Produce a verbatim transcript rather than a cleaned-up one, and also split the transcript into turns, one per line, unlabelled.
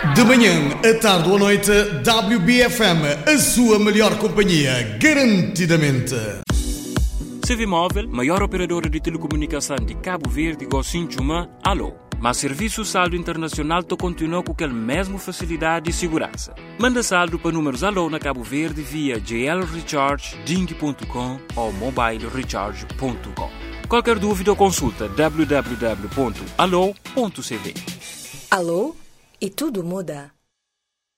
De manhã, à tarde ou à noite, W B F M, a sua melhor companhia, garantidamente.
Civimóvel, maior operadora de telecomunicação de Cabo Verde, Gocinchuma, alô. Mas serviço saldo internacional to continua com aquela mesma facilidade e segurança. Manda saldo para números alô na Cabo Verde via j l recharge ding ponto com ou mobile recharge ponto com. Qualquer dúvida ou consulta w w w ponto alô ponto c v.
Alô? E tudo muda.